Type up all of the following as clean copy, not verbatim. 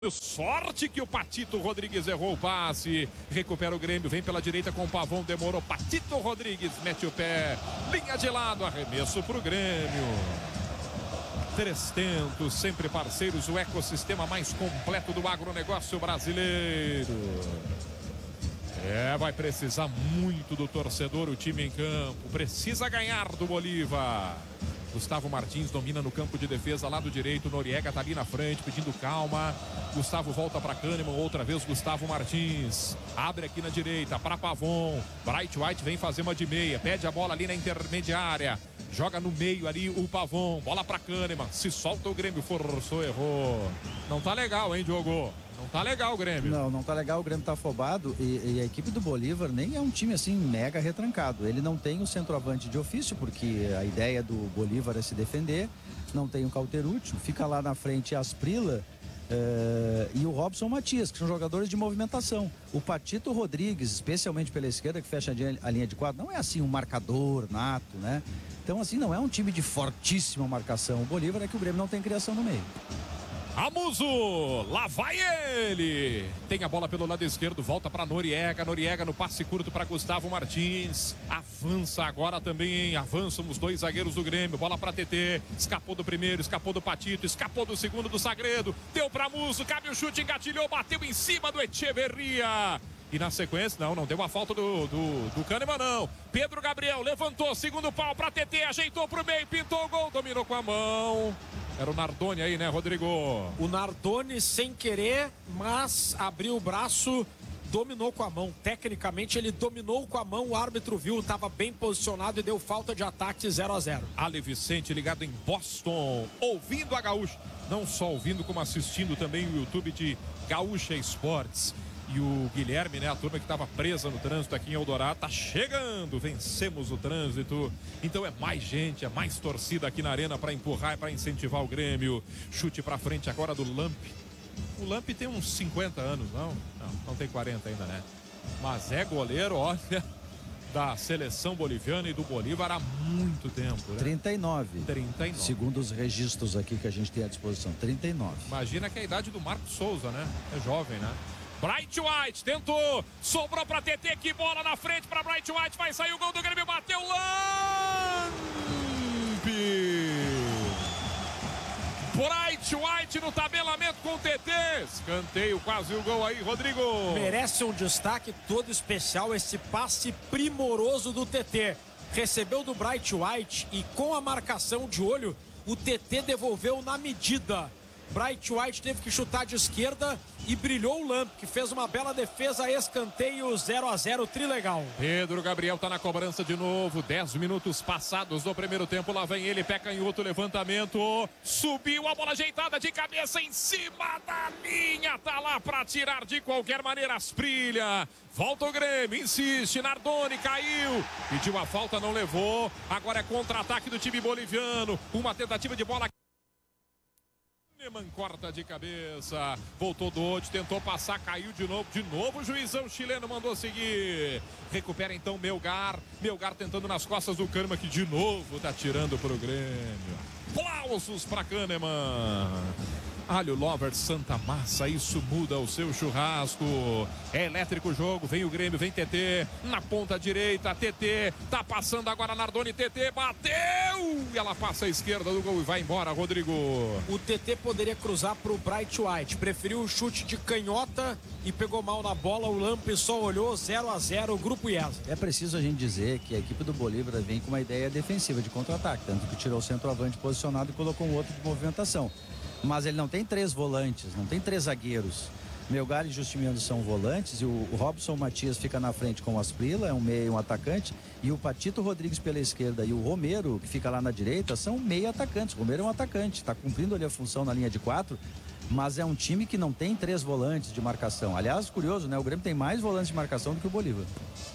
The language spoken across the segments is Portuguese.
Sorte que o Patito Rodrigues errou o passe. Recupera o Grêmio, vem pela direita com o Pavão, demorou. Patito Rodrigues mete o pé, linha de lado, arremesso pro Grêmio. 300, sempre parceiros, o ecossistema mais completo do agronegócio brasileiro. Vai precisar muito do torcedor, o time em campo. Precisa ganhar do Bolívar. Gustavo Martins domina no campo de defesa, lado direito. Noriega tá ali na frente, pedindo calma. Gustavo volta para Kahneman, outra vez Gustavo Martins. Abre aqui na direita para Pavon. Bright White vem fazer uma de meia, pede a bola ali na intermediária. Joga no meio ali o Pavon, bola para Kahneman. Se solta o Grêmio, forçou, errou. Não tá legal, hein, Diogo? Não tá legal o Grêmio. Não tá legal, o Grêmio tá afobado e a equipe do Bolívar nem é um time assim mega retrancado. Ele não tem o centroavante de ofício, porque a ideia do Bolívar é se defender. Não tem o Cauterucci, fica lá na frente Asprilla e o Robson Matias, que são jogadores de movimentação. O Patito Rodrigues, especialmente pela esquerda, que fecha a linha de quadro, não é assim um marcador nato, né? Então assim, não é um time de fortíssima marcação. O Bolívar é que o Grêmio não tem criação no meio. Amuso, lá vai ele. Tem a bola pelo lado esquerdo, volta para Noriega. Noriega no passe curto para Gustavo Martins. Avança agora também, avançam os dois zagueiros do Grêmio. Bola para TT, escapou do primeiro, escapou do Patito, escapou do segundo do Sagredo. Deu para Muso, cabe o chute, engatilhou, bateu em cima do Echeverria. E na sequência, não deu a falta do Kahneman, não. Pedro Gabriel levantou, segundo pau para TT, ajeitou pro meio, pintou o gol, dominou com a mão. Era o Nardoni aí, né, Rodrigo? O Nardoni sem querer, mas abriu o braço, dominou com a mão. Tecnicamente ele dominou com a mão, o árbitro viu, estava bem posicionado e deu falta de ataque 0-0. Ale Vicente ligado em Boston, ouvindo a Gaúcha. Não só ouvindo, como assistindo também o YouTube de Gaúcha Esportes. E o Guilherme, né, a turma que estava presa no trânsito aqui em Eldorado, tá chegando, vencemos o trânsito. Então é mais gente, é mais torcida aqui na arena para empurrar, para incentivar o Grêmio. Chute para frente agora do Lamp. O Lamp tem uns 50 anos, não tem 40 ainda, né? Mas é goleiro, olha, da seleção boliviana e do Bolívar há muito tempo, né? 39. Segundo os registros aqui que a gente tem à disposição, 39. Imagina que é a idade do Marcos Souza, né? É jovem, né? Bright White tentou, sobrou para TT, que bola na frente para Bright White, vai sair o gol do Grêmio, bateu Lamp! Bright White no tabelamento com o TT, escanteio, quase o gol aí, Rodrigo. Merece um destaque todo especial esse passe primoroso do TT. Recebeu do Bright White e com a marcação de olho, o TT devolveu na medida. Bright White teve que chutar de esquerda e brilhou o Lamp, que fez uma bela defesa, escanteio 0-0, trilegal. Pedro Gabriel tá na cobrança de novo, 10 minutos passados do primeiro tempo, lá vem ele, pé canhoto, levantamento, subiu a bola ajeitada de cabeça em cima da linha, tá lá pra tirar de qualquer maneira, Asprilla. Volta o Grêmio, insiste, Nardoni caiu, pediu a falta, não levou, agora é contra-ataque do time boliviano, uma tentativa de bola. Kahneman corta de cabeça, voltou Dodge, tentou passar, caiu de novo o juizão chileno mandou seguir, recupera então Melgar tentando nas costas do Kahneman, que de novo tá tirando pro Grêmio. Aplausos pra Kahneman. Alho Lover Santa Massa, isso muda o seu churrasco. É elétrico o jogo, vem o Grêmio, vem TT, na ponta direita, TT, tá passando agora Nardoni, TT, bateu! E ela passa à esquerda do gol e vai embora, Rodrigo. O TT poderia cruzar pro Bright White, preferiu o chute de canhota e pegou mal na bola, o Lamp só olhou, 0-0, Grupo IESA. É preciso a gente dizer que a equipe do Bolívar vem com uma ideia defensiva de contra-ataque, tanto que tirou o centroavante posicionado e colocou um outro de movimentação. Mas ele não tem 3 volantes, não tem 3 zagueiros. Melgar e Justiniano são volantes e o Robson Matias fica na frente com o Asprilla, é um meia e um atacante, e o Patito Rodrigues pela esquerda e o Romero, que fica lá na direita, são meia atacantes. O Romero é um atacante, está cumprindo ali a função na linha de 4, mas é um time que não tem 3 volantes de marcação. Aliás, curioso, né? O Grêmio tem mais volantes de marcação do que o Bolívar.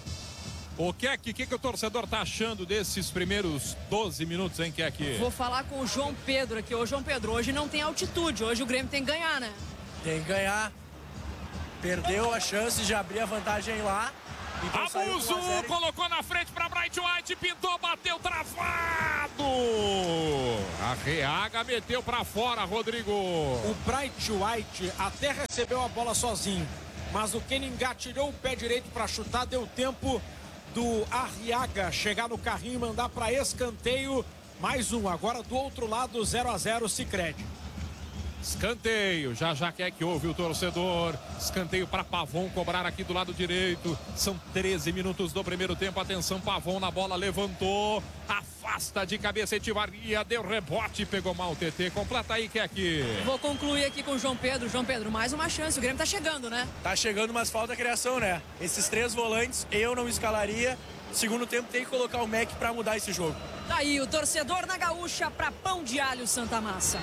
O que o torcedor tá achando desses primeiros 12 minutos, hein, Keck? Vou falar com o João Pedro aqui. Ô, João Pedro, hoje não tem altitude, hoje o Grêmio tem que ganhar, né? Tem que ganhar. Perdeu a chance de abrir a vantagem lá Então, Abuso, colocou na frente para Bright White, pintou, bateu, travado. Arriaga meteu para fora, Rodrigo. O Bright White até recebeu a bola sozinho, mas o Keningá tirou o pé direito para chutar, deu tempo do Arriaga chegar no carrinho e mandar para escanteio. Mais um, agora do outro lado, 0-0, Sicredi. Escanteio, já quer que ouve o torcedor. Escanteio para Pavon cobrar aqui do lado direito. São 13 minutos do primeiro tempo. Atenção, Pavon na bola, levantou. Afasta de cabeça, Etivaria, deu rebote, pegou mal o TT. Completa aí, que é aqui. Vou concluir aqui com o João Pedro. João Pedro, mais uma chance. O Grêmio tá chegando, né? Tá chegando, mas falta criação, né? Esses 3 volantes eu não escalaria. Segundo tempo tem que colocar o Mac para mudar esse jogo. Tá aí o torcedor na Gaúcha para Pão de Alho Santa Massa.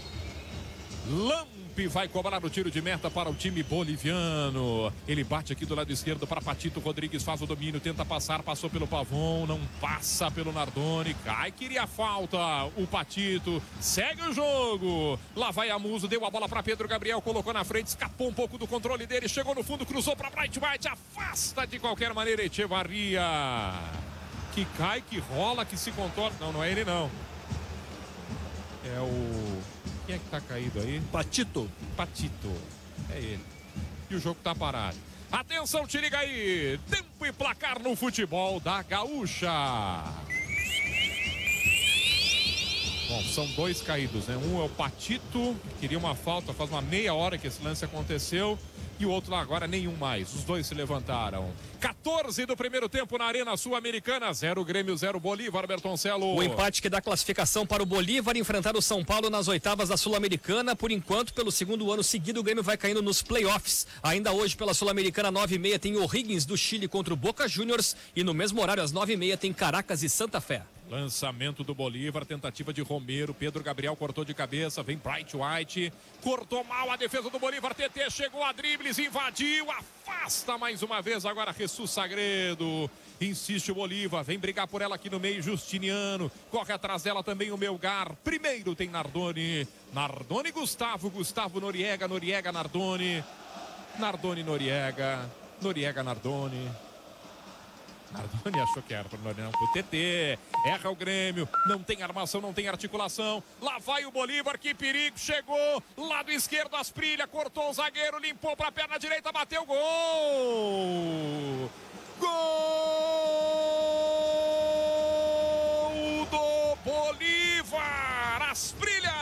Lampe vai cobrar o tiro de meta para o time boliviano. Ele bate aqui do lado esquerdo para Patito Rodrigues, faz o domínio, tenta passar, passou pelo Pavon, não passa pelo Nardoni, cai, queria falta o Patito, segue o jogo. Lá vai Amuso, deu a bola para Pedro Gabriel, colocou na frente, escapou um pouco do controle dele, chegou no fundo, cruzou para Bright White, afasta de qualquer maneira Echevarria. Que cai, que rola, que se contorna. Não, não é ele não. É o... Quem é que tá caído aí? Patito. Patito. É ele. E o jogo tá parado. Atenção, te liga aí. Tempo e placar no futebol da Gaúcha. Bom, são 2 caídos, né? Um é o Patito, que queria uma falta, faz uma meia hora que esse lance aconteceu. E o outro lá agora nenhum mais. Os 2 se levantaram. 14 do primeiro tempo na Arena Sul-Americana. 0 Grêmio, 0 Bolívar, Bertoncello. O empate que dá classificação para o Bolívar enfrentar o São Paulo nas oitavas da Sul-Americana. Por enquanto, pelo segundo ano seguido, o Grêmio vai caindo nos playoffs. Ainda hoje, pela Sul-Americana, 9h30, tem O'Higgins do Chile contra o Boca Juniors. E no mesmo horário, às 9h30, tem Caracas e Santa Fé. Lançamento do Bolívar, tentativa de Romero, Pedro Gabriel cortou de cabeça, vem Bright White, cortou mal a defesa do Bolívar, TT chegou a dribles, invadiu, afasta mais uma vez, agora Jesus Sagredo, insiste o Bolívar, vem brigar por ela aqui no meio, Justiniano, corre atrás dela também o Melgar, primeiro tem Nardoni, Gustavo, Noriega, Nardoni, Noriega, Nardoni achou que era pro TT, erra o Grêmio, não tem armação, não tem articulação, lá vai o Bolívar, que perigo, chegou, lado esquerdo, Asprilha, cortou o zagueiro, limpou pra perna direita, bateu, gol! Gol do Bolívar, Asprilha!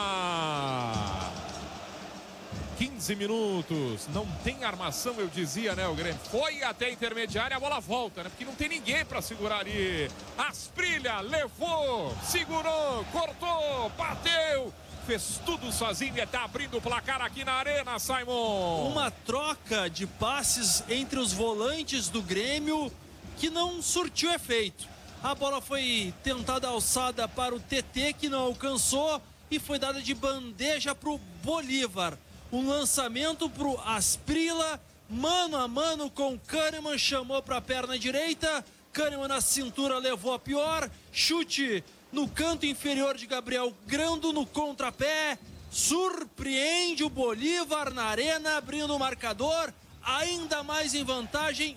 15 minutos, não tem armação, eu dizia, né, o Grêmio foi até a intermediária, a bola volta, né, porque não tem ninguém para segurar ali. Asprilha, levou, segurou, cortou, bateu, fez tudo sozinho e está abrindo o placar aqui na Arena, Simon. Uma troca de passes entre os volantes do Grêmio que não surtiu efeito. A bola foi tentada alçada para o TT, que não alcançou, e foi dada de bandeja para o Bolívar. Um lançamento para o Asprilla, mano a mano com Kahneman, chamou para a perna direita, Kahneman na cintura levou a pior, chute no canto inferior de Gabriel Grando no contrapé, surpreende o Bolívar na Arena, abrindo o marcador, ainda mais em vantagem,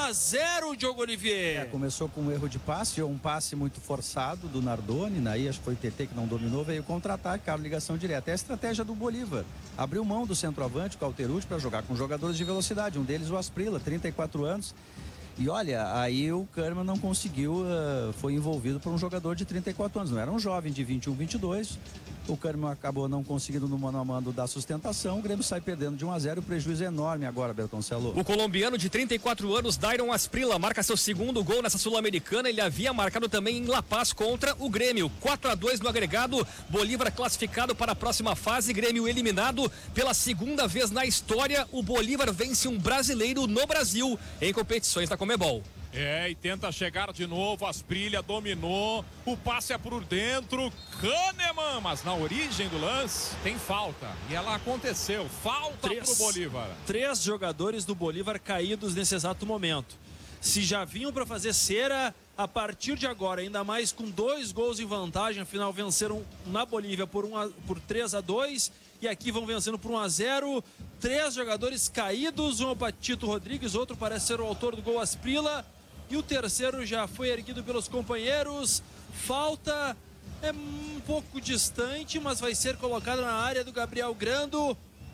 1-0, Diogo Olivier. Começou com um erro de passe, um passe muito forçado do Nardoni, aí acho que foi o TT que não dominou, veio contra-ataque, cara, ligação direta. É a estratégia do Bolívar. Abriu mão do centroavante, o Calterucci, para jogar com jogadores de velocidade. Um deles o Asprilla, 34 anos. E olha, aí o Kahneman não conseguiu, foi envolvido por um jogador de 34 anos. Não era um jovem de 21, 22. O Kahneman acabou não conseguindo no mano a mano dar sustentação. O Grêmio sai perdendo de 1-0. O prejuízo é enorme agora, Bertoncello. O colombiano de 34 anos, Dairon Asprilla, marca seu segundo gol nessa Sul-Americana. Ele havia marcado também em La Paz contra o Grêmio. 4-2 no agregado. Bolívar classificado para a próxima fase. Grêmio eliminado pela segunda vez na história. O Bolívar vence um brasileiro no Brasil em competições da Comebol. E tenta chegar de novo, Asprilla dominou, o passe é por dentro, Kahneman, mas na origem do lance tem falta, e ela aconteceu, falta pro Bolívar. 3 jogadores do Bolívar caídos nesse exato momento. Se já vinham para fazer cera, a partir de agora, ainda mais com 2 gols em vantagem, afinal venceram na Bolívia por 3-2, e aqui vão vencendo por 1-0, 3 jogadores caídos, um é o Patito Rodrigues, outro parece ser o autor do gol Asprila, e o terceiro já foi erguido pelos companheiros. Falta é um pouco distante, mas vai ser colocada na área do Gabriel Grando.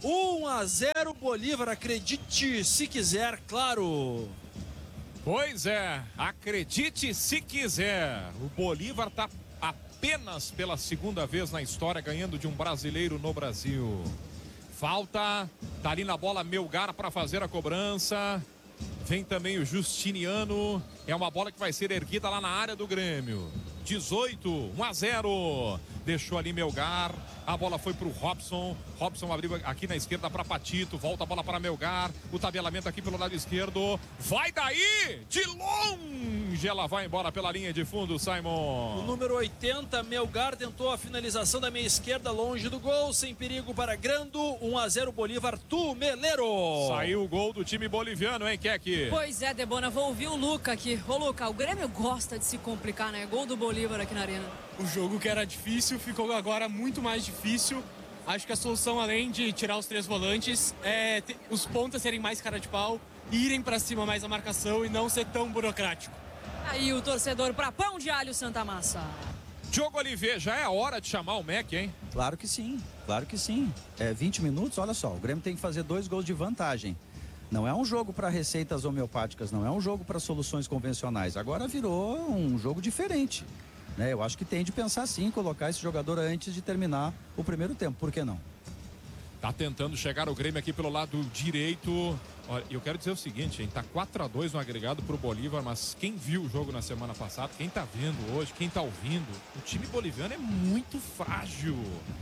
1-0 Bolívar, acredite se quiser, claro. Pois é, acredite se quiser. O Bolívar está apenas pela segunda vez na história ganhando de um brasileiro no Brasil. Falta, tá ali na bola Melgar para fazer a cobrança. Vem também o Justiniano. É uma bola que vai ser erguida lá na área do Grêmio. 18, 1-0. Deixou ali Melgar. A bola foi para o Robson. Robson abriu aqui na esquerda para Patito. Volta a bola para Melgar. O tabelamento aqui pelo lado esquerdo. Vai daí! De longe! Ela vai embora pela linha de fundo, Simon. O número 80, Melgar, tentou a finalização da meia esquerda, longe do gol, sem perigo para Grando. 1-0 Bolívar, Tumeleiro. Saiu o gol do time boliviano, hein, Keck? Pois é, Debona, vou ouvir o Luca aqui. Ô, Luca, o Grêmio gosta de se complicar, né? Gol do Bolívar aqui na arena. O jogo que era difícil ficou agora muito mais difícil. Acho que a solução, além de tirar os 3 volantes, é os pontas serem mais cara de pau, irem para cima mais a marcação e não ser tão burocrático. Aí o torcedor para Pão de Alho Santa Massa. Diogo Oliveira, já é a hora de chamar o Mac, hein? Claro que sim, claro que sim. 20 minutos, olha só, o Grêmio tem que fazer 2 gols de vantagem. Não é um jogo para receitas homeopáticas, não é um jogo para soluções convencionais. Agora virou um jogo diferente. Né? Eu acho que tem de pensar sim, colocar esse jogador antes de terminar o primeiro tempo. Por que não? Tá tentando chegar o Grêmio aqui pelo lado direito. Olha, eu quero dizer o seguinte, hein? Tá 4-2 no agregado pro Bolívar, mas quem viu o jogo na semana passada, quem tá vendo hoje, quem tá ouvindo, o time boliviano é muito frágil.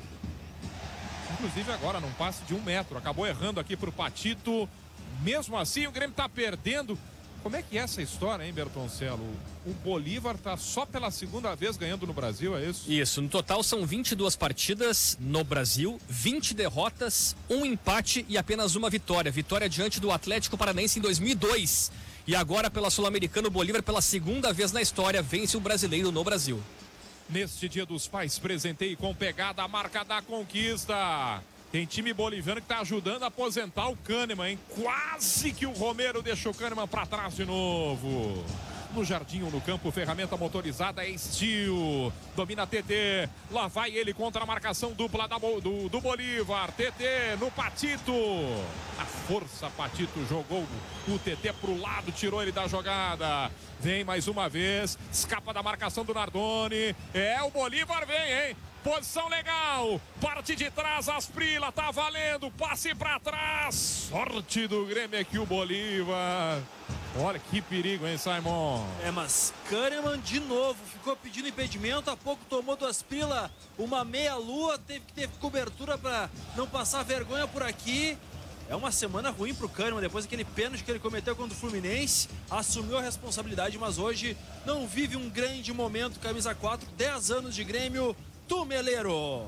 Inclusive agora, num passe de 1 metro, acabou errando aqui pro Patito. Mesmo assim, o Grêmio tá perdendo. Como é que é essa história, hein, Bertoncelo? O Bolívar tá só pela segunda vez ganhando no Brasil, é isso? Isso, no total são 22 partidas no Brasil, 20 derrotas, 1 empate e apenas 1 vitória. Vitória diante do Atlético Paranaense em 2002. E agora pela Sul-Americana, o Bolívar pela segunda vez na história vence o brasileiro no Brasil. Neste Dia dos Pais, presenteie com pegada a marca da conquista. Tem time boliviano que está ajudando a aposentar o Kahneman, hein? Quase que o Romero deixou o Kahneman para trás de novo. No jardim ou no campo, ferramenta motorizada é Steel. Domina TT. Lá vai ele contra a marcação dupla do Bolívar. TT no Patito. A força, Patito jogou o TT pro lado, tirou ele da jogada. Vem mais uma vez. Escapa da marcação do Nardoni. É, o Bolívar vem, hein? Posição legal, parte de trás, Asprila, tá valendo, passe pra trás, sorte do Grêmio aqui o Bolívar. Olha que perigo, hein, Simon? Mas Kahneman de novo ficou pedindo impedimento, há pouco tomou do Asprila uma meia-lua, teve que ter cobertura para não passar vergonha por aqui. É uma semana ruim pro Kahneman, depois daquele pênalti que ele cometeu contra o Fluminense, assumiu a responsabilidade, mas hoje não vive um grande momento, camisa 4, 10 anos de Grêmio. Tumeleiro.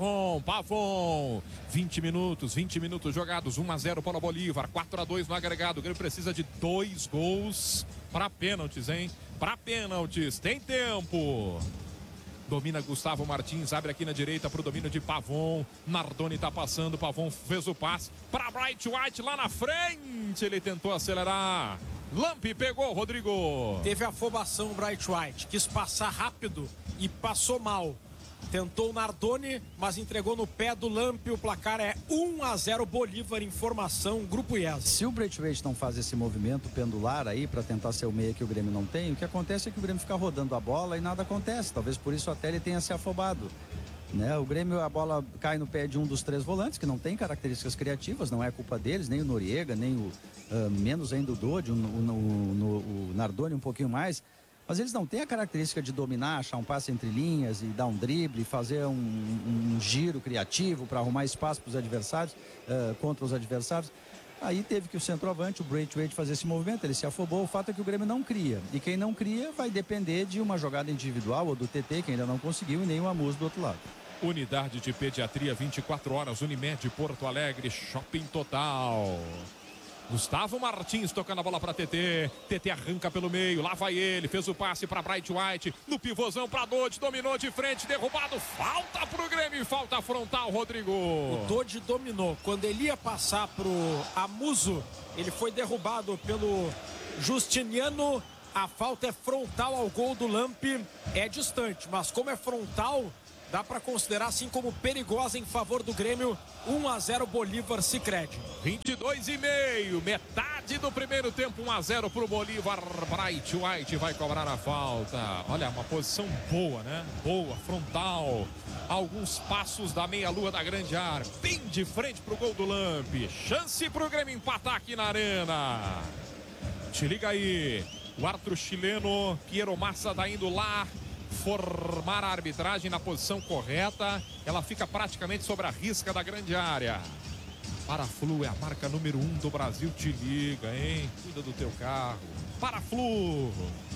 Pavon. 20 minutos jogados, 1-0 para o Bolívar, 4-2 no agregado. O Grêmio precisa de 2 gols para pênaltis, hein? Para pênaltis, tem tempo. Domina Gustavo Martins, abre aqui na direita para o domínio de Pavon. Nardoni tá passando, Pavon fez o passe para Bright White lá na frente. Ele tentou acelerar. Lampe pegou, Rodrigo. Teve afobação o Bright White, quis passar rápido e passou mal. Tentou o Nardoni, mas entregou no pé do Lampe. O placar é 1-0 Bolívar, informação, Grupo IES. Se o Braithwaite não faz esse movimento pendular aí para tentar ser o meia que o Grêmio não tem, o que acontece é que o Grêmio fica rodando a bola e nada acontece. Talvez por isso até ele tenha se afobado. Né? O Grêmio, a bola cai no pé de um dos 3 volantes, que não tem características criativas, não é culpa deles, nem o Noriega, nem o menos ainda o Dodi, o Nardoni um pouquinho mais. Mas eles não têm a característica de dominar, achar um passe entre linhas e dar um drible, fazer um giro criativo para arrumar espaço para os adversários, contra os adversários. Aí teve que o centroavante, o Braithwaite, fazer esse movimento, ele se afobou. O fato é que o Grêmio não cria. E quem não cria vai depender de uma jogada individual ou do TT, que ainda não conseguiu, e nem o Amuso do outro lado. Unidade de Pediatria 24 horas, Unimed Porto Alegre, Shopping Total. Gustavo Martins tocando a bola para TT. TT arranca pelo meio, lá vai ele, fez o passe para Bright White, no pivôzão para Dodge, dominou de frente, derrubado, falta pro Grêmio, falta frontal, Rodrigo. O Dodge dominou, quando ele ia passar pro Amuso, ele foi derrubado pelo Justiniano. A falta é frontal ao gol do Lamp, é distante, mas como é frontal, dá para considerar assim como perigosa em favor do Grêmio. 1-0 Bolívar Sicredi. 22,5, metade do primeiro tempo, 1-0 pro Bolívar. Bright White vai cobrar a falta. Olha, uma posição boa, né? Boa, frontal. Alguns passos da meia-lua da grande área. Bem de frente pro gol do Lamp. Chance pro Grêmio empatar aqui na arena. Te liga aí. O árbitro chileno, Piero Massa, tá indo lá formar a arbitragem na posição correta. Ela fica praticamente sobre a risca da grande área. Paraflu é a marca número 1 do Brasil. Te liga, hein? Cuida do teu carro. Paraflu.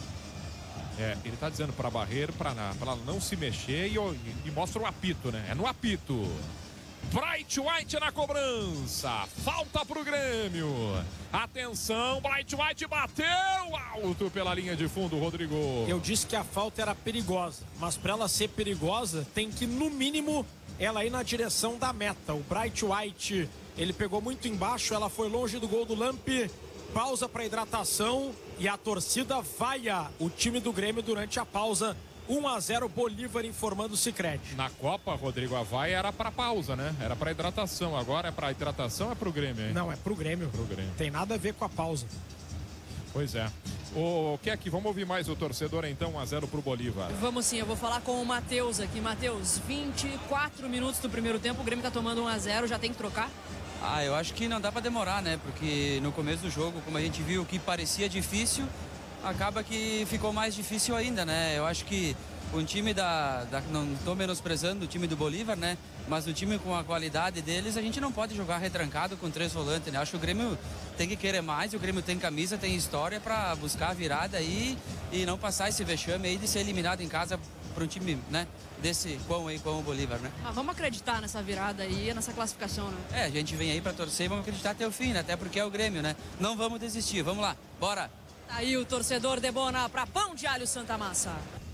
Ele tá dizendo para a barreira para não se mexer e mostra o apito, né? É no apito. Bright White na cobrança, falta pro Grêmio. Atenção, Bright White bateu alto pela linha de fundo, Rodrigo. Eu disse que a falta era perigosa, mas para ela ser perigosa tem que no mínimo ela ir na direção da meta. O Bright White, ele pegou muito embaixo, ela foi longe do gol do Lamp. Pausa para hidratação e a torcida vaia o time do Grêmio durante a pausa. 1-0 Bolívar informando o Sicredi. Na Copa, Rodrigo, a vaia era para pausa, né? Era para hidratação. Agora é para hidratação, é pro Grêmio, hein? Não, é pro Grêmio. Tem nada a ver com a pausa. Pois é. O que é que vamos ouvir mais o torcedor então? 1-0 pro Bolívar. Vamos sim, eu vou falar com o Matheus aqui. Matheus, 24 minutos do primeiro tempo, o Grêmio tá tomando 1-0, já tem que trocar? Eu acho que não dá para demorar, né? Porque no começo do jogo, como a gente viu que parecia difícil, acaba que ficou mais difícil ainda, né? Eu acho que um time não estou menosprezando o time do Bolívar, né? Mas o time com a qualidade deles, a gente não pode jogar retrancado com 3 volantes, né? Acho que o Grêmio tem que querer mais, o Grêmio tem camisa, tem história para buscar a virada aí e não passar esse vexame aí de ser eliminado em casa para um time, né? Desse como o Bolívar, né? Vamos acreditar nessa virada aí, nessa classificação, né? A gente vem aí para torcer e vamos acreditar até o fim, né? Até porque é o Grêmio, né? Não vamos desistir, vamos lá, bora! Aí o torcedor Debona para Pão de Alho Santa Massa.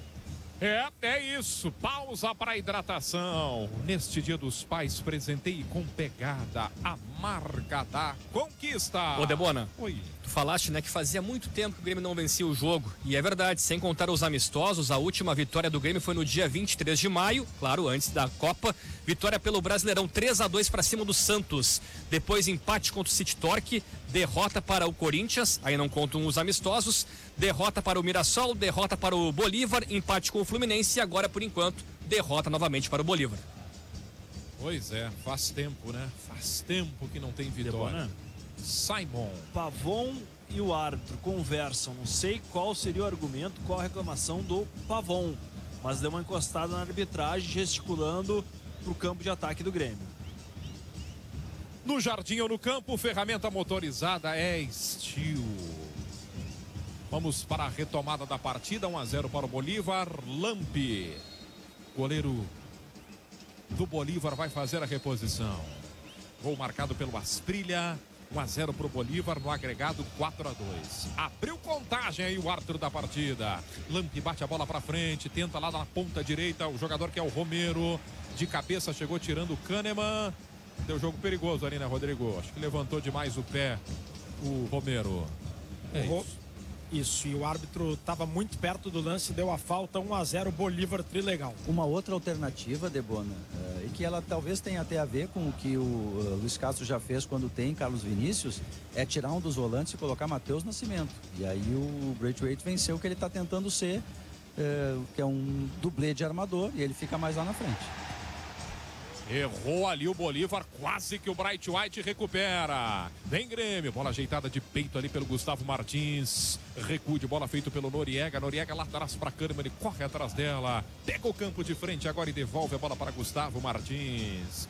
É isso, pausa para hidratação. Neste Dia dos Pais, presenteie com pegada a marca da conquista. Ô Debona, oi. Tu falaste, né, que fazia muito tempo que o Grêmio não vencia o jogo. E é verdade, sem contar os amistosos, a última vitória do Grêmio foi no dia 23 de maio, claro, antes da Copa. Vitória pelo Brasileirão, 3-2 para cima do Santos. Depois empate contra o City Torque, derrota para o Corinthians, aí não contam os amistosos. Derrota para o Mirassol, derrota para o Bolívar, empate com o Fluminense e agora, por enquanto, derrota novamente para o Bolívar. Pois é, faz tempo, né? Faz tempo que não tem vitória. Simon. Pavon e o árbitro conversam. Não sei qual seria o argumento, qual a reclamação do Pavon, mas deu uma encostada na arbitragem, gesticulando pro campo de ataque do Grêmio. No jardim ou no campo, ferramenta motorizada é Steel. Vamos para a retomada da partida. 1-0 para o Bolívar. Lamp, goleiro do Bolívar, vai fazer a reposição. Gol marcado pelo Asprilha. 1-0 para o Bolívar no agregado 4-2. Abriu contagem aí o árbitro da partida. Lamp bate a bola para frente, tenta lá na ponta direita o jogador que é o Romero. De cabeça chegou tirando o Kahneman. Deu jogo perigoso ali, né, Rodrigo? Acho que levantou demais o pé o Romero. Isso, e o árbitro estava muito perto do lance, deu a falta. 1-0 Bolívar, trilegal. Uma outra alternativa, Debona, e que ela talvez tenha até a ver com o que o Luiz Castro já fez quando tem Carlos Vinícius, é tirar um dos volantes e colocar Matheus Nascimento. E aí o Braithwaite venceu o que ele está tentando ser, que é um dublê de armador, e ele fica mais lá na frente. Errou ali o Bolívar, quase que o Bright White recupera. Vem Grêmio, bola ajeitada de peito ali pelo Gustavo Martins. Recuo de bola feito pelo Noriega. Noriega lá atrás para Kahneman, ele corre atrás dela. Pega o campo de frente agora e devolve a bola para Gustavo Martins.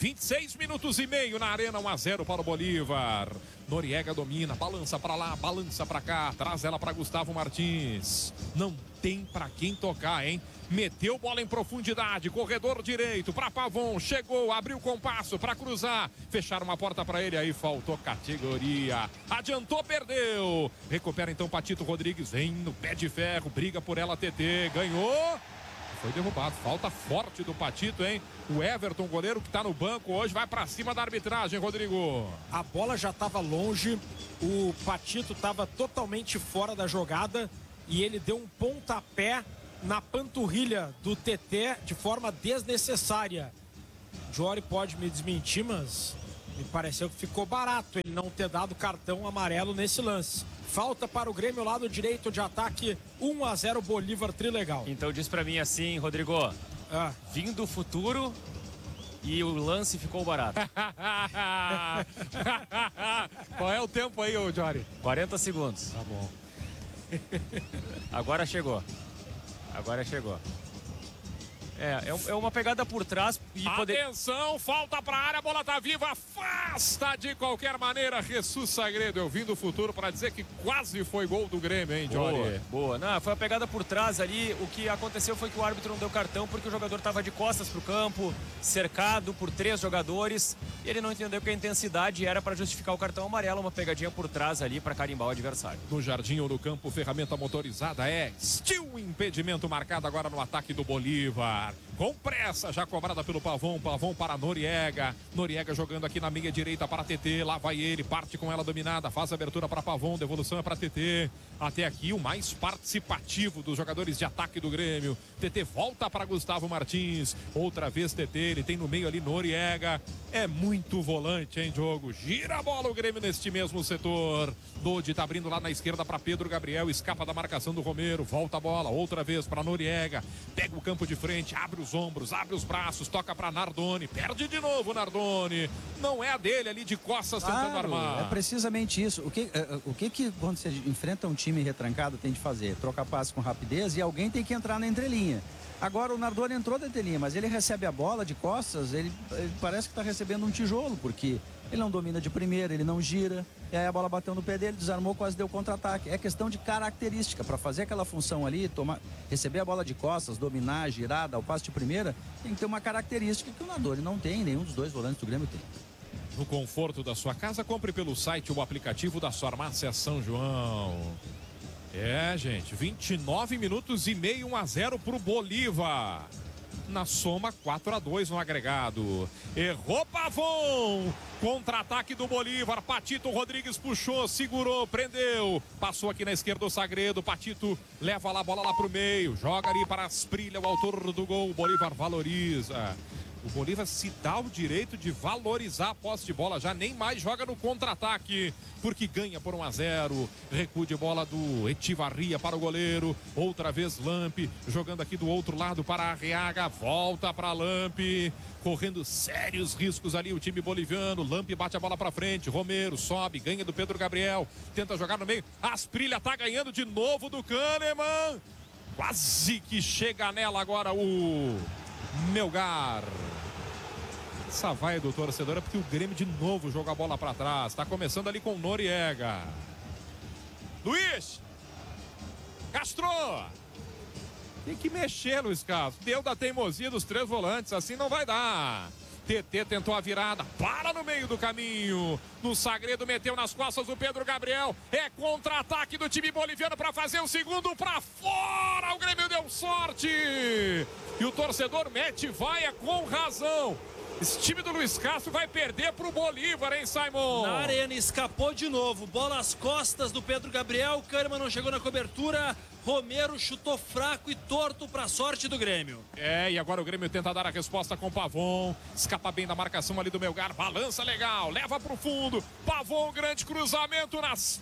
26 minutos e meio na arena, 1-0 para o Bolívar. Noriega domina, balança para lá, balança para cá, traz ela para Gustavo Martins. Não tem para quem tocar, hein? Meteu bola em profundidade, corredor direito para Pavon, chegou, abriu o compasso para cruzar, fecharam uma porta para ele, aí faltou categoria, adiantou, perdeu, recupera então Patito Rodrigues, vem no pé de ferro, briga por ela, TT, ganhou, foi derrubado, falta forte do Patito, hein? O Everton, goleiro que tá no banco hoje, vai para cima da arbitragem, Rodrigo. A bola já estava longe, o Patito estava totalmente fora da jogada e ele deu um pontapé na panturrilha do TT de forma desnecessária. Jory pode me desmentir, mas me pareceu que ficou barato ele não ter dado cartão amarelo nesse lance. Falta para o Grêmio, lado direito de ataque, 1-0 Bolívar, trilegal. Então diz pra mim assim, Rodrigo, vim do futuro e o lance ficou barato. Qual é o tempo aí, ô Jory? 40 segundos. Tá bom. Agora chegou. Agora chegou. É uma pegada por trás e Atenção, falta pra área, a bola tá viva, afasta de qualquer maneira, Jesus Sagredo, eu vim do futuro para dizer que quase foi gol do Grêmio, hein, Jory? Boa. Não, foi uma pegada por trás ali, o que aconteceu foi que o árbitro não deu cartão porque o jogador estava de costas pro campo, cercado por 3 jogadores, e ele não entendeu que a intensidade era para justificar o cartão amarelo, uma pegadinha por trás ali para carimbar o adversário. No jardim ou no campo, ferramenta motorizada é Steel, impedimento marcado agora no ataque do Bolívar. Com pressa, já cobrada pelo Pavon, Pavon para Noriega, Noriega jogando aqui na meia direita para TT, lá vai ele, parte com ela dominada, faz a abertura para Pavon, devolução é para TT, até aqui o mais participativo dos jogadores de ataque do Grêmio, TT volta para Gustavo Martins, outra vez TT, ele tem no meio ali Noriega, é muito volante, hein, Diogo, gira a bola o Grêmio neste mesmo setor, Dodi tá abrindo lá na esquerda para Pedro Gabriel, escapa da marcação do Romero, volta a bola, outra vez para Noriega, pega o campo de frente, abre os ombros, abre os braços, toca para Nardoni, perde de novo Nardoni, não é a dele ali de costas tentando armar. É precisamente isso. O que quando você enfrenta um time retrancado tem de fazer? Trocar passe com rapidez e alguém tem que entrar na entrelinha. Agora o Nardoni entrou da entrelinha, mas ele recebe a bola de costas, ele parece que está recebendo um tijolo, porque ele não domina de primeira, ele não gira, e aí a bola bateu no pé dele, desarmou, quase deu contra-ataque. É questão de característica, para fazer aquela função ali, receber a bola de costas, dominar, girar, dar o passe de primeira, tem que ter uma característica que o Nardoni não tem, nenhum dos dois volantes do Grêmio tem. No conforto da sua casa, compre pelo site o aplicativo da Farmácia São João. É, gente, 29 minutos e meio, 1-0 pro Bolívar. Na soma, 4-2 no agregado. Errou Pavon. Contra-ataque do Bolívar. Patito Rodrigues puxou, segurou, prendeu. Passou aqui na esquerda o Sagredo. Patito leva lá a bola lá pro meio. Joga ali para Asprilla, o autor do gol. O Bolívar valoriza. O Bolívar se dá o direito de valorizar a posse de bola, já nem mais joga no contra-ataque, porque ganha por 1-0. Recuo de bola do Etivarria para o goleiro, outra vez Lampe, jogando aqui do outro lado para Arriaga, volta para Lampe, correndo sérios riscos ali o time boliviano. Lampe bate a bola para frente, Romero sobe, ganha do Pedro Gabriel, tenta jogar no meio, Asprilla tá ganhando de novo do Kahneman, quase que chega nela agora o Melgar. Essa vai do torcedor é porque o Grêmio de novo joga a bola para trás. Tá começando ali com Noriega. Luiz Castro. Tem que mexer, Luiz Castro. Deu da teimosia dos 3 volantes. Assim não vai dar. TT tentou a virada, para no meio do caminho. No Sagredo meteu nas costas o Pedro Gabriel. É contra-ataque do time boliviano para fazer o segundo para fora. O Grêmio deu sorte. E o torcedor mete vaia com razão. Esse time do Luiz Castro vai perder pro Bolívar, hein, Simon? Na arena, escapou de novo. Bola às costas do Pedro Gabriel. Kahneman não chegou na cobertura. Romero chutou fraco e torto para a sorte do Grêmio. É, e agora o Grêmio tenta dar a resposta com Pavon. Escapa bem da marcação ali do Melgar. Balança legal, leva pro fundo. Pavon, grande cruzamento nas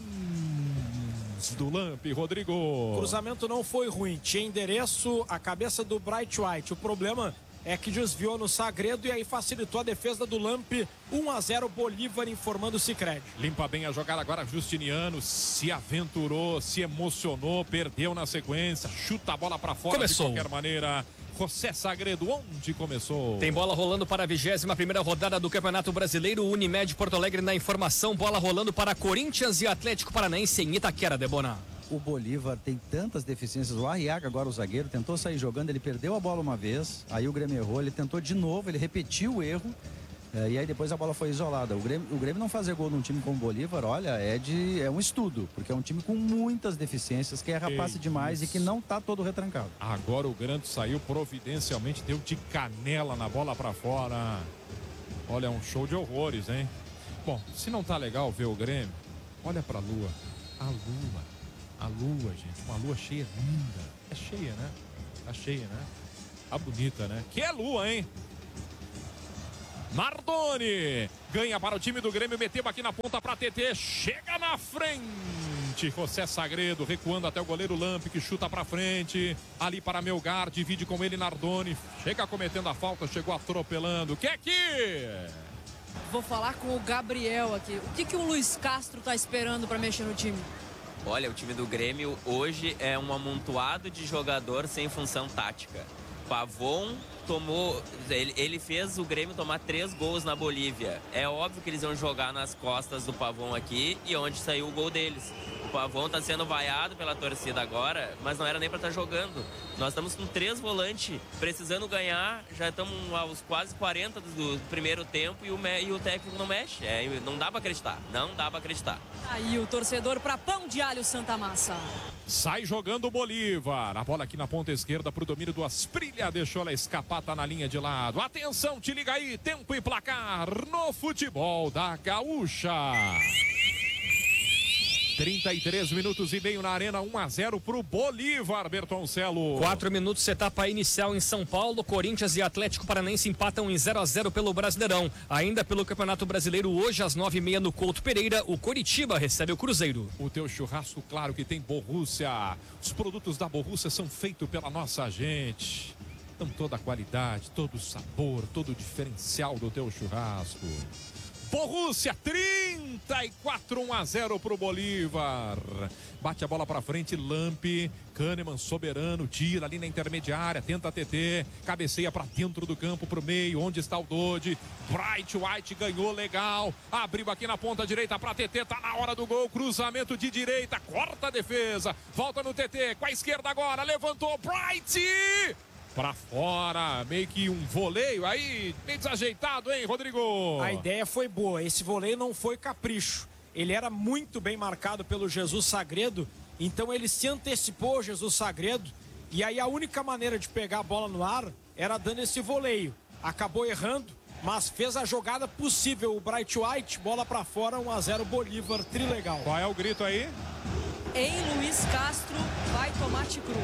mãos do Lampe, Rodrigo. O cruzamento não foi ruim. Tinha endereço, a cabeça do Bright White. O problema é que desviou no Sagredo e aí facilitou a defesa do Lampe. 1-0 Bolívar, informando o Sicredi. Limpa bem a jogada agora Justiniano, se aventurou, se emocionou, perdeu na sequência, chuta a bola para fora. Começou. De qualquer maneira. José Sagredo, onde começou? Tem bola rolando para a 21ª rodada do Campeonato Brasileiro. Unimed Porto Alegre na informação. Bola rolando para Corinthians e Atlético Paranaense em Itaquera, Debona. O Bolívar tem tantas deficiências. O Arriaga, agora o zagueiro, tentou sair jogando, ele perdeu a bola uma vez, aí o Grêmio errou, ele tentou de novo, ele repetiu o erro, e aí depois a bola foi isolada. O Grêmio não fazer gol num time como o Bolívar, olha, é um estudo, porque é um time com muitas deficiências, que erra passe demais e que não tá todo retrancado. Agora o Grande saiu providencialmente, deu de canela na bola pra fora. Olha, é um show de horrores, hein? Bom, se não tá legal ver o Grêmio, olha pra lua. A lua, gente, uma lua cheia, linda. É cheia, né? Tá cheia, né? Tá bonita, né? Que é lua, hein? Nardoni ganha para o time do Grêmio, meteu aqui na ponta para TT, chega na frente. José Sagredo recuando até o goleiro Lamp, que chuta para frente. Ali para Melgar, divide com ele Nardoni, chega cometendo a falta, chegou atropelando. Que é que? Vou falar com o Gabriel aqui. O que o Luiz Castro tá esperando para mexer no time? Olha, o time do Grêmio hoje é um amontoado de jogador sem função tática. Pavon tomou, ele fez o Grêmio tomar 3 gols na Bolívia. É óbvio que eles vão jogar nas costas do Pavon aqui e onde saiu o gol deles. O Pavon está sendo vaiado pela torcida agora, mas não era nem para estar jogando. Nós estamos com 3 volantes, precisando ganhar, já estamos aos quase 40 do primeiro tempo e o técnico não mexe. Não dá para acreditar, não dá para acreditar. Aí o torcedor para Pão de Alho Santa Massa. Sai jogando o Bolívar. A bola aqui na ponta esquerda para o domínio do Asprilha. Deixou ela escapar, tá na linha de lado. Atenção, te liga aí. Tempo e placar no futebol da Gaúcha. 33 minutos e meio na arena, 1-0 pro Bolívar, Bertoncelo. 4 minutos, etapa inicial em São Paulo. Corinthians e Atlético Paranaense empatam em 0-0 pelo Brasileirão. Ainda pelo Campeonato Brasileiro, hoje às 9h30 no Couto Pereira, o Coritiba recebe o Cruzeiro. O teu churrasco, claro que tem Borrússia. Os produtos da Borrússia são feitos pela nossa gente. Então toda a qualidade, todo o sabor, todo o diferencial do teu churrasco. Borrússia, 34, 1-0 pro Bolívar. Bate a bola pra frente, Lamp, Kahneman soberano, tira ali na intermediária, tenta a TT, cabeceia pra dentro do campo, pro meio, onde está o Dodge. Bright White ganhou legal, abriu aqui na ponta direita pra TT, tá na hora do gol, cruzamento de direita, corta a defesa, volta no TT, com a esquerda agora, levantou, Bright! Pra fora, meio que um voleio aí, meio desajeitado, hein, Rodrigo? A ideia foi boa, esse voleio não foi capricho. Ele era muito bem marcado pelo Jesus Sagredo, então ele se antecipou ao Jesus Sagredo, e aí a única maneira de pegar a bola no ar era dando esse voleio. Acabou errando, mas fez a jogada possível. O Bright White, bola pra fora, 1-0 Bolívar, trilegal. Qual é o grito aí? Em Luiz Castro, vai tomate cru.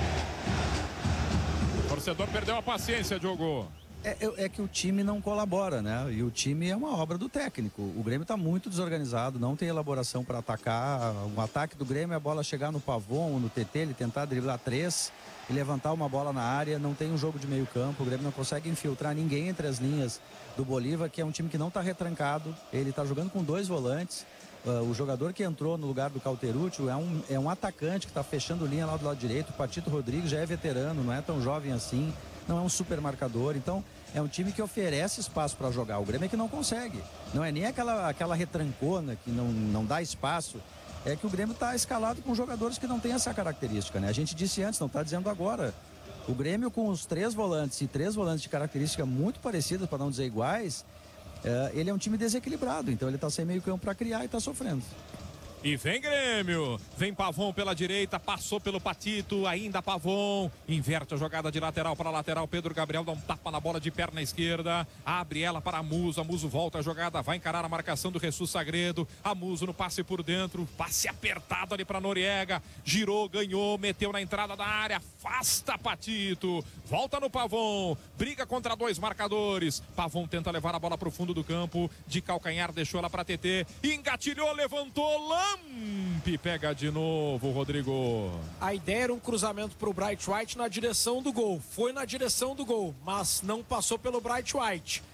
O torcedor perdeu a paciência, Diogo. É que o time não colabora, né? E o time é uma obra do técnico. O Grêmio está muito desorganizado, não tem elaboração para atacar. O ataque do Grêmio é a bola chegar no Pavon ou no TT, ele tentar driblar 3 e levantar uma bola na área. Não tem um jogo de meio campo. O Grêmio não consegue infiltrar ninguém entre as linhas do Bolívar, que é um time que não está retrancado. Ele está jogando com 2 volantes. O jogador que entrou no lugar do Cauterucci é um atacante que está fechando linha lá do lado direito. O Patito Rodrigues já é veterano, não é tão jovem assim, não é um super marcador. Então é um time que oferece espaço para jogar. O Grêmio é que não consegue. Não é nem aquela retrancona que não dá espaço. É que o Grêmio está escalado com jogadores que não têm essa característica, né? A gente disse antes, não está dizendo agora. O Grêmio com os 3 volantes e 3 volantes de característica muito parecidas, para não dizer iguais, ele é um time desequilibrado, então ele está sem meio campo para criar e está sofrendo. E vem Grêmio, vem Pavon pela direita, passou pelo Patito, ainda Pavon, inverte a jogada de lateral para lateral, Pedro Gabriel dá um tapa na bola de perna esquerda, abre ela para Muso, a Muso volta a jogada, vai encarar a marcação do Jesus Sagredo, a Muso no passe por dentro, passe apertado ali para Noriega, girou, ganhou, meteu na entrada da área, afasta Patito, volta no Pavon, briga contra 2 marcadores, Pavon tenta levar a bola para o fundo do campo, de calcanhar deixou ela para TT, engatilhou, levantou, Lamp pega de novo, Rodrigo. A ideia era um cruzamento para o Bright White na direção do gol. Foi na direção do gol, mas não passou pelo Bright White.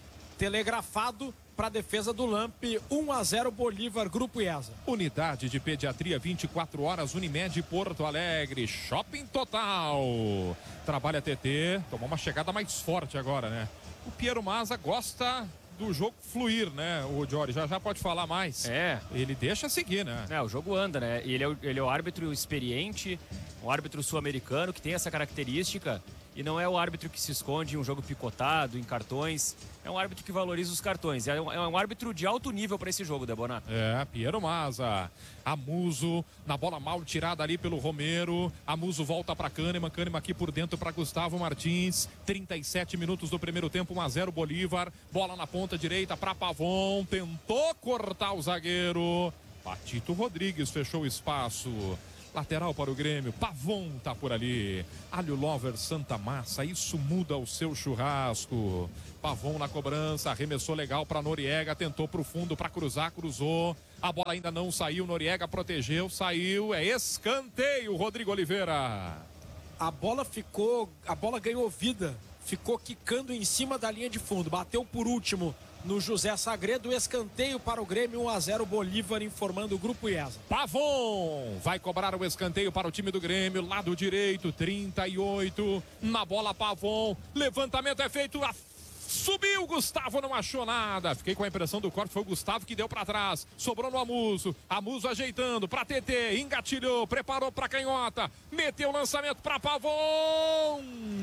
telegrafado para a defesa do Lamp. 1-0 Bolívar, Grupo IESA. Unidade de Pediatria 24 horas, Unimed Porto Alegre, Shopping Total. Trabalha TT, tomou uma chegada mais forte agora, né? O Piero Mazza gosta do jogo fluir, né? O Jory já pode falar mais. Ele deixa seguir, né? O jogo anda, né? E ele é o árbitro experiente, um árbitro sul-americano que tem essa característica. E não é o árbitro que se esconde em um jogo picotado, em cartões. É um árbitro que valoriza os cartões. É um árbitro de alto nível para esse jogo, Debonato. Piero Mazza. Amuso, na bola mal tirada ali pelo Romero. Amuso volta para Kahneman. Kahneman aqui por dentro para Gustavo Martins. 37 minutos do primeiro tempo, 1-0 Bolívar. Bola na ponta direita para Pavon. Tentou cortar o zagueiro. Patito Rodrigues fechou o espaço. Lateral para o Grêmio, Pavon tá por ali. Alho Lover Santa Massa, isso muda o seu churrasco. Pavon na cobrança, arremessou legal para Noriega, tentou pro fundo para cruzar, cruzou. A bola ainda não saiu, Noriega protegeu, saiu, é escanteio, Rodrigo Oliveira. A bola ganhou vida, ficou quicando em cima da linha de fundo, bateu por último no José Sagredo, escanteio para o Grêmio, 1-0 Bolívar, informando o Grupo IESA. Pavon vai cobrar o escanteio para o time do Grêmio, lado direito, 38, na bola Pavon, levantamento é feito, subiu, Gustavo não achou nada, fiquei com a impressão do corte, foi o Gustavo que deu para trás, sobrou no Amuso, Amuso ajeitando para TT, engatilhou, preparou para canhota, meteu o lançamento para Pavon.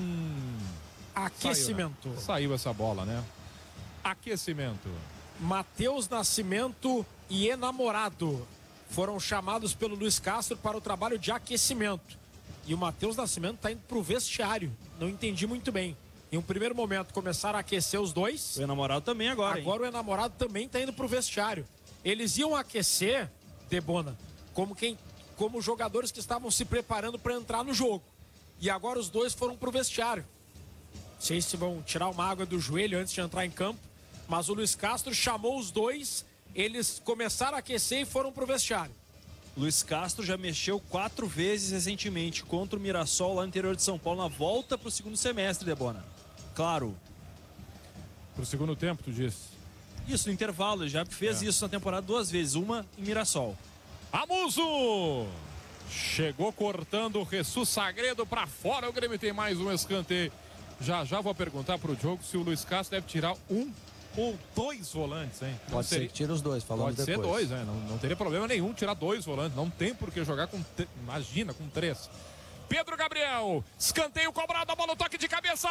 Aquecimento. Saiu essa bola, né? Aquecimento. Matheus Nascimento e Enamorado foram chamados pelo Luiz Castro para o trabalho de aquecimento. E o Matheus Nascimento está indo para o vestiário. Não entendi muito bem. Em um primeiro momento começaram a aquecer os dois. O Enamorado também agora. Agora o Enamorado também está indo para o vestiário. Eles iam aquecer, Debona, como jogadores que estavam se preparando para entrar no jogo. E agora os dois foram para o vestiário. Não sei se vão tirar uma água do joelho antes de entrar em campo. Mas o Luiz Castro chamou os dois, eles começaram a aquecer e foram pro vestiário. Luiz Castro já mexeu 4 vezes recentemente contra o Mirassol lá no interior de São Paulo, na volta pro segundo semestre, Debona. Claro. Pro segundo tempo, tu disse? Isso, no intervalo, ele já fez isso na temporada 2 vezes, uma em Mirassol. Amuso! Chegou cortando o Jesus Sagredo para fora, o Grêmio tem mais um escanteio. Já vou perguntar pro Diogo se o Luiz Castro deve tirar um ou 2 volantes, hein? Pode ser que tire os dois, falando depois. Pode ser 2, né? Não teria problema nenhum tirar 2 volantes. Não tem por que jogar com... Imagina, com 3. Pedro Gabriel, escanteio cobrado, a bola no toque de cabeça.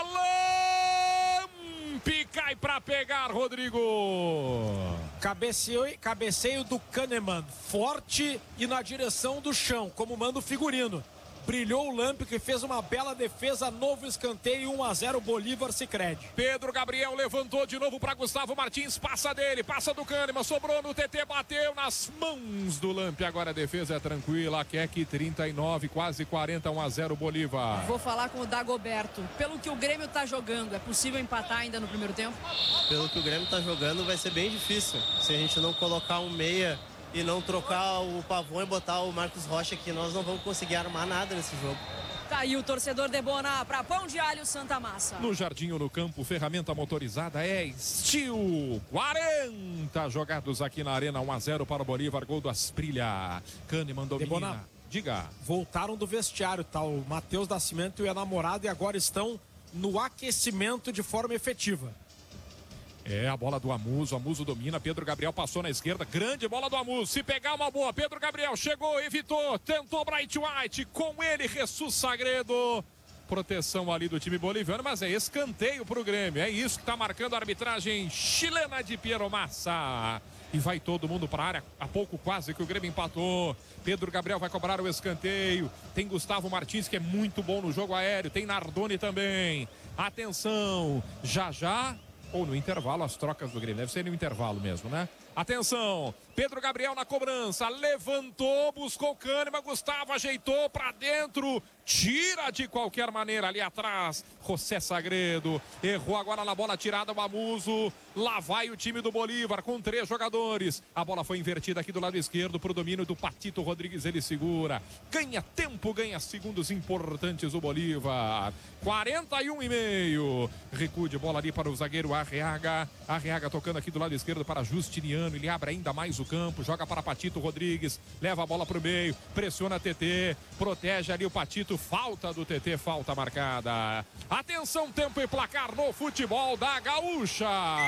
Lamp cai pra pegar, Rodrigo. Cabeceio do Kahneman, forte e na direção do chão, como manda o figurino. Brilhou o Lamp, que fez uma bela defesa, novo escanteio, 1-0 Bolívar Sicredi. Pedro Gabriel levantou de novo para Gustavo Martins, passa dele, passa do Kahneman, sobrou no TT, bateu nas mãos do Lamp. Agora a defesa é tranquila, Keck 39, quase 40, 1-0 Bolívar. Vou falar com o Dagoberto. Pelo que o Grêmio tá jogando, é possível empatar ainda no primeiro tempo? Pelo que o Grêmio tá jogando, vai ser bem difícil. Se a gente não colocar um meia e não trocar o Pavon e botar o Marcos Rocha aqui, nós não vamos conseguir armar nada nesse jogo. Tá aí o torcedor Debona para Pão de Alho Santa Massa. No jardim ou no campo, ferramenta motorizada é Steel. 40 jogados aqui na arena, 1-0 para o Bolívar, gol do Asprilha. Kahneman domina. Debona, diga. Voltaram do vestiário, tá? O Matheus Nascimento e o Enamorado, e agora estão no aquecimento de forma efetiva. É a bola do Amuso, Amuso domina, Pedro Gabriel passou na esquerda, grande bola do Amuso, se pegar uma boa, Pedro Gabriel chegou, evitou, tentou Bright White, com ele Jesus Sagredo, proteção ali do time boliviano, mas é escanteio pro Grêmio, é isso que tá marcando a arbitragem chilena de Piero Mazza. E vai todo mundo para a área, há pouco quase que o Grêmio empatou. Pedro Gabriel vai cobrar o escanteio, tem Gustavo Martins que é muito bom no jogo aéreo, tem Nardoni também, atenção, já ou no intervalo, as trocas do Grêmio. Deve ser no intervalo mesmo, né? Atenção! Pedro Gabriel na cobrança, levantou, buscou Kahneman, Gustavo ajeitou para dentro, tira de qualquer maneira ali atrás, José Sagredo, errou agora na bola tirada o Amuso, lá vai o time do Bolívar com 3 jogadores, a bola foi invertida aqui do lado esquerdo para o domínio do Patito Rodrigues, ele segura, ganha tempo, ganha segundos importantes o Bolívar, 41,5, recuo de bola ali para o zagueiro Arriaga tocando aqui do lado esquerdo para Justiniano, ele abre ainda mais o campo, joga para Patito Rodrigues, leva a bola para o meio, pressiona TT, protege ali o Patito, falta do TT, falta marcada. Atenção, tempo e placar no futebol da Gaúcha.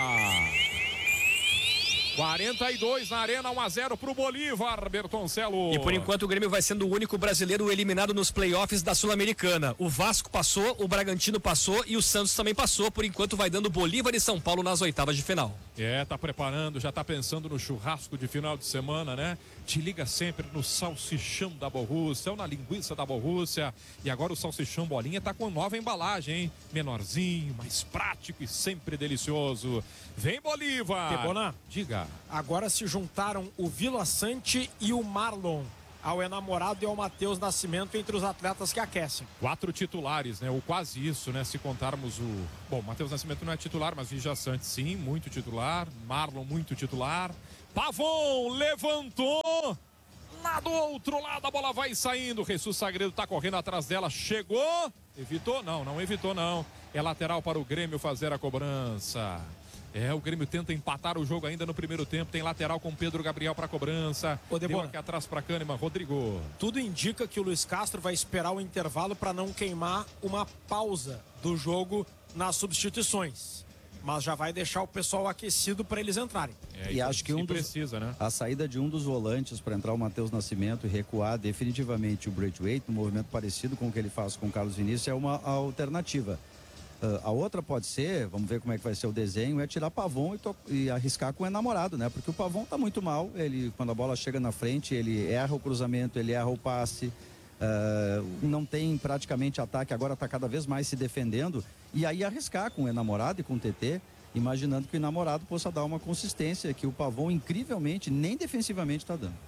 42 na Arena, 1-0 pro Bolívar, Bertoncello. E por enquanto o Grêmio vai sendo o único brasileiro eliminado nos playoffs da Sul-Americana. O Vasco passou, o Bragantino passou e o Santos também passou. Por enquanto vai dando Bolívar e São Paulo nas oitavas de final. Tá preparando, já tá pensando no churrasco de final de semana, né? Te liga sempre no salsichão da Borrússia ou na linguiça da Borrússia. E agora o salsichão bolinha tá com nova embalagem, hein? Menorzinho, mais prático e sempre delicioso. Vem Bolívar! Tebona, diga. Agora se juntaram o Vila Sante e o Marlon ao enamorado e ao Matheus Nascimento entre os atletas que aquecem. 4 titulares, né? Ou quase isso, né? Se contarmos o... Bom, Matheus Nascimento não é titular, mas Vija Sante sim, muito titular. Marlon, muito titular. Pavon levantou. Lá do outro lado a bola vai saindo. Jesus Sagredo tá correndo atrás dela. Chegou. Evitou? Não evitou não. É lateral para o Grêmio fazer a cobrança. O Grêmio tenta empatar o jogo ainda no primeiro tempo. Tem lateral com Pedro Gabriel para cobrança. Deu aqui atrás para Kahneman, Rodrigo. Tudo indica que o Luiz Castro vai esperar o intervalo para não queimar uma pausa do jogo nas substituições. Mas já vai deixar o pessoal aquecido para eles entrarem. E acho que precisa, né? A saída de um dos volantes para entrar o Matheus Nascimento e recuar definitivamente o Braithwaite, um movimento parecido com o que ele faz com o Carlos Vinícius, é uma alternativa. A outra pode ser, vamos ver como é que vai ser o desenho, é tirar Pavon e arriscar com o enamorado, né? Porque o Pavon tá muito mal, ele, quando a bola chega na frente, ele erra o cruzamento, ele erra o passe, não tem praticamente ataque, agora tá cada vez mais se defendendo, e aí arriscar com o enamorado e com o TT, imaginando que o enamorado possa dar uma consistência que o Pavon, incrivelmente, nem defensivamente tá dando.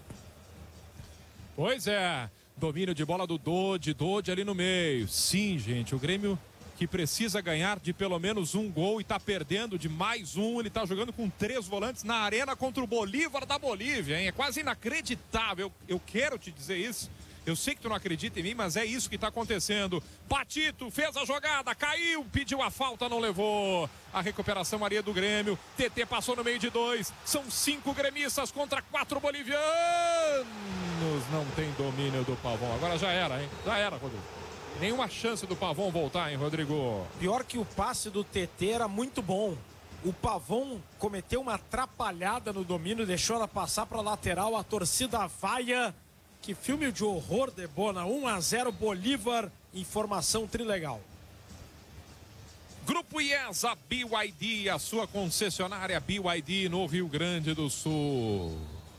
Pois é, domínio de bola do Dodge ali no meio. Sim, gente, o Grêmio que precisa ganhar de pelo menos um gol e tá perdendo de mais um. Ele tá jogando com 3 volantes na Arena contra o Bolívar da Bolívia, hein? É quase inacreditável. Eu quero te dizer isso. Eu sei que tu não acredita em mim, mas é isso que tá acontecendo. Patito fez a jogada, caiu, pediu a falta, não levou. A recuperação areia do Grêmio. TT passou no meio de 2. São 5 gremistas contra 4 bolivianos. Não tem domínio do Pavon. Agora já era, hein? Já era, Rodrigo. Nenhuma chance do Pavon voltar, hein, Rodrigo? Pior que o passe do TT era muito bom. O Pavon cometeu uma atrapalhada no domínio, deixou ela passar para a lateral, a torcida vaia. Que filme de horror, Debona. 1-0 Bolívar, informação trilegal. Grupo IESA BYD, a sua concessionária BYD no Rio Grande do Sul.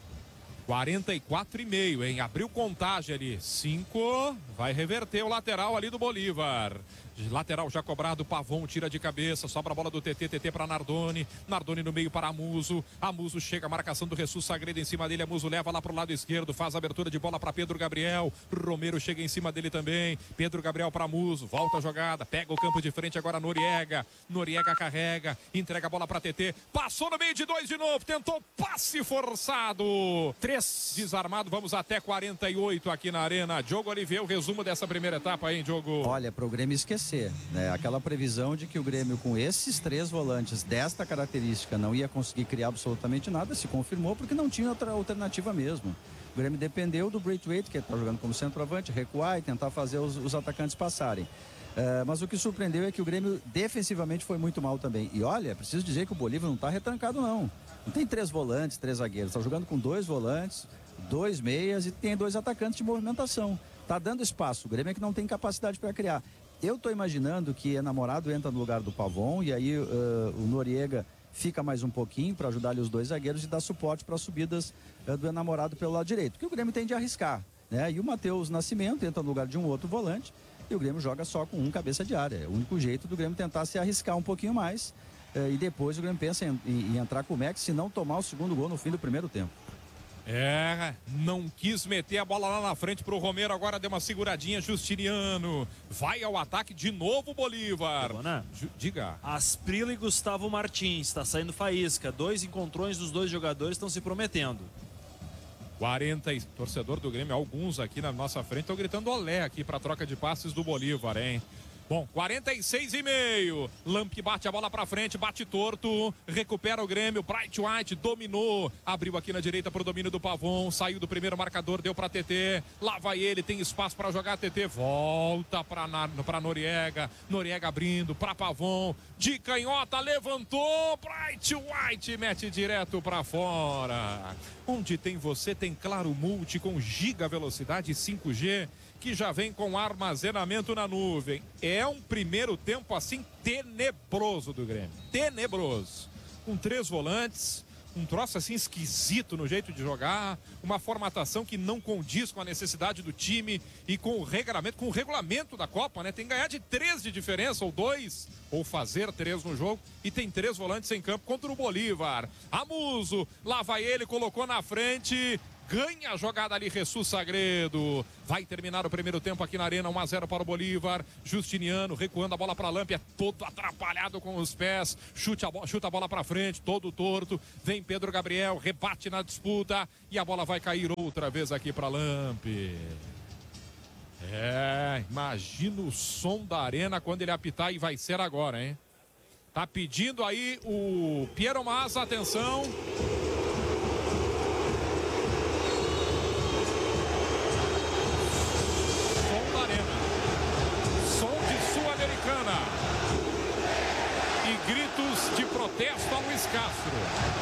44,5, hein? Abriu contagem ali. 5. Vai reverter o lateral ali do Bolívar. Lateral já cobrado, Pavon tira de cabeça, sobra a bola do TT para Nardoni, Nardoni no meio para Amuso, Amuso chega, a marcação do Jesus Sagredo em cima dele, Amuso leva lá pro lado esquerdo, faz a abertura de bola para Pedro Gabriel, Romero chega em cima dele também, Pedro Gabriel para Amuso, volta a jogada, pega o campo de frente agora Noriega carrega, entrega a bola para TT, passou no meio de 2 de novo, tentou passe forçado, 3, desarmado, vamos até 48 aqui na Arena. Diogo Oliveira, o resumo dessa primeira etapa aí, Diogo. Olha, pro Grêmio esquecer, né? Aquela previsão de que o Grêmio com esses 3 volantes desta característica não ia conseguir criar absolutamente nada, se confirmou porque não tinha outra alternativa mesmo. O Grêmio dependeu do Braithwaite, que está jogando como centroavante, recuar e tentar fazer os atacantes passarem. Mas o que surpreendeu é que o Grêmio defensivamente foi muito mal também. E olha, preciso dizer que o Bolívar não está retrancado não. Não tem 3 volantes, 3 zagueiros. Está jogando com 2 volantes, 2 meias e tem 2 atacantes de movimentação. Está dando espaço. O Grêmio é que não tem capacidade para criar. Eu estou imaginando que enamorado entra no lugar do Pavon e aí o Noriega fica mais um pouquinho para ajudar ali os 2 zagueiros e dar suporte para as subidas do enamorado pelo lado direito. Porque o Grêmio tem de arriscar, né? E o Matheus Nascimento entra no lugar de um outro volante e o Grêmio joga só com um cabeça de área. É o único jeito do Grêmio tentar se arriscar um pouquinho mais e depois o Grêmio pensa em entrar com o Max se não tomar o segundo gol no fim do primeiro tempo. Não quis meter a bola lá na frente pro Romero, agora deu uma seguradinha, Justiniano. Vai ao ataque de novo o Bolívar. Diga. Asprila e Gustavo Martins, tá saindo faísca. 2 encontrões dos 2 jogadores estão se prometendo. 40, torcedor do Grêmio, alguns aqui na nossa frente estão gritando olé aqui pra troca de passes do Bolívar, hein? Bom, 46,5. Lamp bate a bola pra frente, bate torto, recupera o Grêmio. Bright White dominou, abriu aqui na direita pro domínio do Pavon, saiu do primeiro marcador, deu pra TT. Lá vai ele, tem espaço pra jogar. TT volta pra Noriega. Noriega abrindo pra Pavon, de canhota, levantou. Bright White mete direto pra fora. Onde tem você, tem Claro Multi com giga velocidade 5G. Que já vem com armazenamento na nuvem. É um primeiro tempo assim tenebroso do Grêmio. Tenebroso. Com 3 volantes, um troço assim esquisito no jeito de jogar, uma formatação que não condiz com a necessidade do time e com o regulamento da Copa, né? Tem que ganhar de 3 de diferença, ou 2, ou fazer 3 no jogo, e tem 3 volantes em campo contra o Bolívar. Amuso, lá vai ele, colocou na frente. Ganha a jogada ali, Jesus Sagredo. Vai terminar o primeiro tempo aqui na Arena, 1-0 para o Bolívar. Justiniano recuando a bola para a Lamp, é todo atrapalhado com os pés. Chuta a bola para frente, todo torto. Vem Pedro Gabriel, rebate na disputa e a bola vai cair outra vez aqui para a Lamp. Imagina o som da Arena quando ele apitar, e vai ser agora, hein? Tá pedindo aí o Piero Massa, atenção. E gritos de protesto ao Luiz Castro.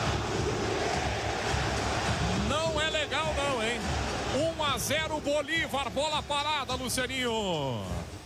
Não é legal não, hein? 1-0 Bolívar, bola parada, Lucianinho.